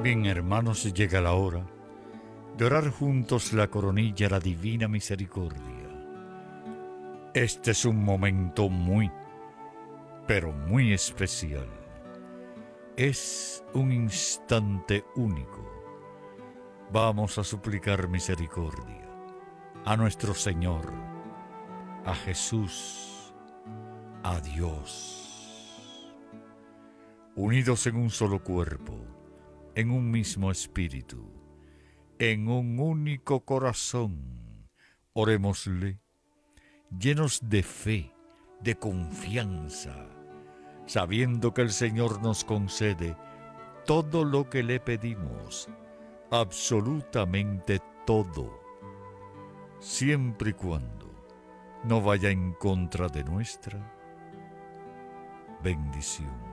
Bien, hermanos, llega la hora de orar juntos la coronilla a la divina misericordia. Este es un momento muy, pero muy especial. Es un instante único. Vamos a suplicar misericordia a nuestro Señor, a Jesús, a Dios. Unidos en un solo cuerpo, en un mismo espíritu, en un único corazón, orémosle, llenos de fe, de confianza, sabiendo que el Señor nos concede todo lo que le pedimos, absolutamente todo, siempre y cuando no vaya en contra de nuestra bendición.